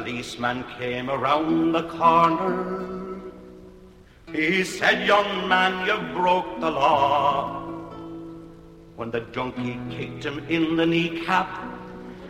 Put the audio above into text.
policeman came around the corner. He said, young man, you broke the law. When the junkie kicked him in the kneecap,